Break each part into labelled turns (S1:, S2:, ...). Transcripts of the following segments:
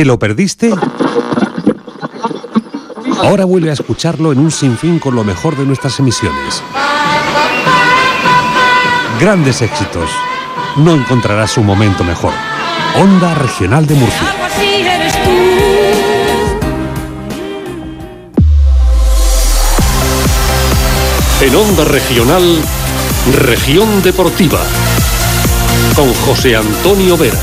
S1: ¿Te lo perdiste? Ahora vuelve a escucharlo en un sinfín con lo mejor de nuestras emisiones. Grandes éxitos. No encontrarás un momento mejor. Onda Regional de Murcia. En Onda Regional, Región Deportiva, con José Antonio Vera.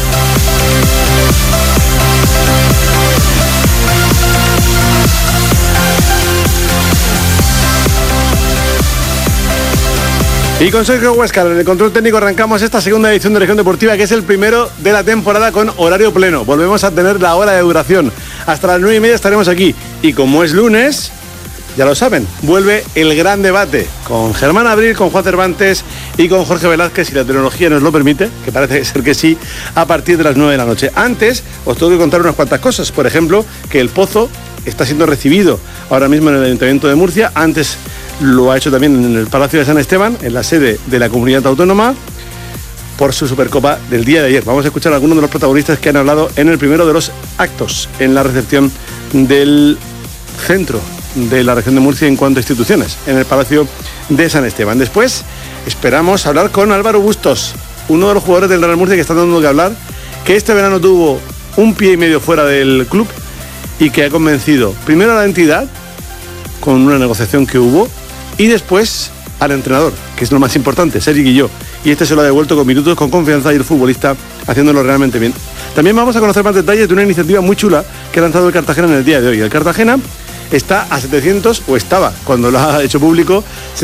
S2: Y con Sergio Huéscar, en el control técnico, arrancamos esta segunda edición de Región Deportiva, que es el primero de la temporada con horario pleno. Volvemos a tener la hora de duración. Hasta las 9:30 estaremos aquí. Y como es lunes, ya lo saben, vuelve el gran debate con Germán Abril, con Juan Cervantes y con Jorge Velázquez, si la tecnología nos lo permite, que parece ser que sí, a partir de las 9 de la noche. Antes, os tengo que contar unas cuantas cosas. Por ejemplo, que el Pozo está siendo recibido ahora mismo en el Ayuntamiento de Murcia. Antes lo ha hecho también en el Palacio de San Esteban, en la sede de la Comunidad Autónoma, por su Supercopa del día de ayer. Vamos a escuchar a algunos de los protagonistas que han hablado en el primero de los actos, en la recepción del centro de la región de Murcia en cuanto a instituciones, en el Palacio de San Esteban. Después esperamos hablar con Álvaro Bustos, uno de los jugadores del Real Murcia que está dando que hablar, que este verano tuvo un pie y medio fuera del club y que ha convencido primero a la entidad con una negociación que hubo, y después al entrenador, que es lo más importante, Sergi Guilló, y este se lo ha devuelto con minutos, con confianza, y el futbolista haciéndolo realmente bien. También vamos a conocer más detalles de una iniciativa muy chula que ha lanzado el Cartagena en el día de hoy. El Cartagena está a 700, o estaba, cuando lo ha hecho público,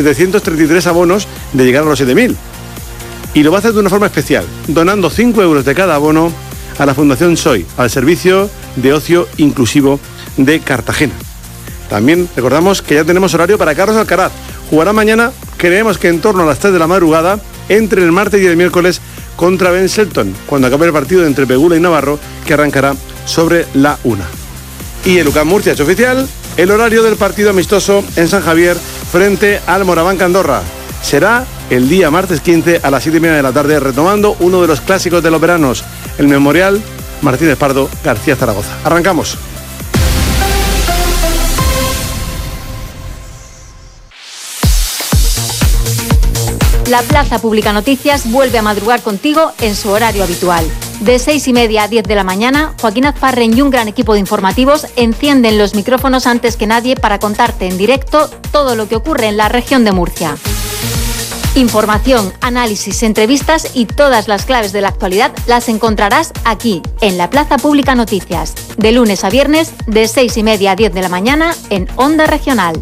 S2: 733 abonos de llegar a los 7.000. Y lo va a hacer de una forma especial, donando 5 euros de cada abono a la Fundación SOI, al Servicio de Ocio Inclusivo de Cartagena. También recordamos que ya tenemos horario para Carlos Alcaraz. Jugará mañana, creemos que en torno a las 3 de la madrugada, entre el martes y el miércoles, contra Ben Shelton, cuando acabe el partido entre Pegula y Navarro, que arrancará sobre la 1. Y el UCAM Murcia es oficial, el horario del partido amistoso en San Javier frente al Moraván Andorra. Será el día martes 15 a las 7:30 de la tarde, retomando uno de los clásicos de los veranos, el Memorial Martínez Pardo García Zaragoza. Arrancamos.
S3: La Plaza Pública Noticias vuelve a madrugar contigo en su horario habitual. De 6:30 a 10 de la mañana, Joaquín Azparren y un gran equipo de informativos encienden los micrófonos antes que nadie para contarte en directo todo lo que ocurre en la región de Murcia. Información, análisis, entrevistas y todas las claves de la actualidad las encontrarás aquí, en la Plaza Pública Noticias, de lunes a viernes, de 6:30 a 10 de la mañana, en Onda Regional.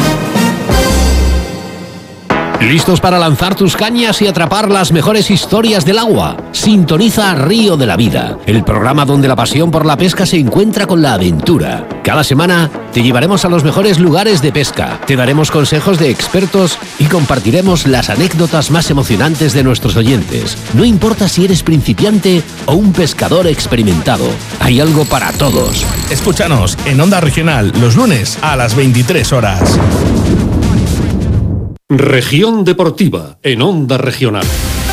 S4: ¿Listos para lanzar tus cañas y atrapar las mejores historias del agua? Sintoniza Río de la Vida, el programa donde la pasión por la pesca se encuentra con la aventura. Cada semana te llevaremos a los mejores lugares de pesca, te daremos consejos de expertos y compartiremos las anécdotas más emocionantes de nuestros oyentes. No importa si eres principiante o un pescador experimentado, hay algo para todos.
S5: Escúchanos en Onda Regional los lunes a las 23 horas.
S1: Región Deportiva, en Onda Regional.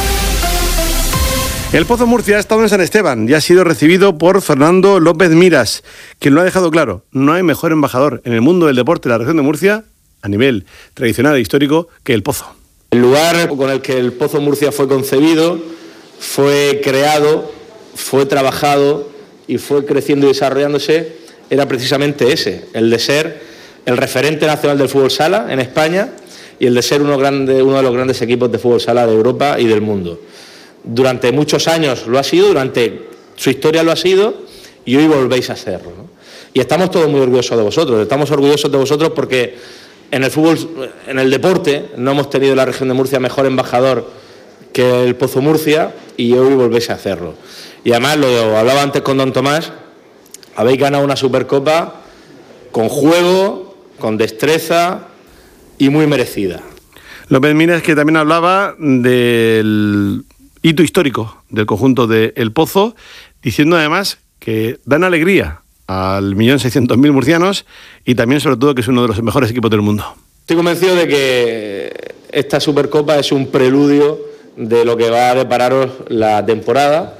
S2: El Pozo Murcia ha estado en San Esteban y ha sido recibido por Fernando López Miras, quien lo ha dejado claro: no hay mejor embajador en el mundo del deporte de la región de Murcia, a nivel tradicional e histórico, que el Pozo.
S6: El lugar con el que el Pozo Murcia fue concebido, fue creado, fue trabajado y fue creciendo y desarrollándose, era precisamente ese, el de ser el referente nacional del fútbol sala en España y el de ser uno de los grandes equipos de fútbol sala de Europa y del mundo. Durante muchos años lo ha sido, durante su historia lo ha sido, y hoy volvéis a hacerlo, ¿no? Y estamos todos muy orgullosos de vosotros, estamos orgullosos de vosotros porque en el fútbol, en el deporte, no hemos tenido en la región de Murcia mejor embajador que el Pozo Murcia, y hoy volvéis a hacerlo. Y además, lo hablaba antes con don Tomás, habéis ganado una Supercopa con juego, con destreza y muy merecida.
S2: López Miras, que también hablaba del hito histórico del conjunto de El Pozo, diciendo además que dan alegría al 1.600.000 murcianos y también, sobre todo, que es uno de los mejores equipos del mundo.
S6: Estoy convencido de que esta Supercopa es un preludio de lo que va a depararos la temporada,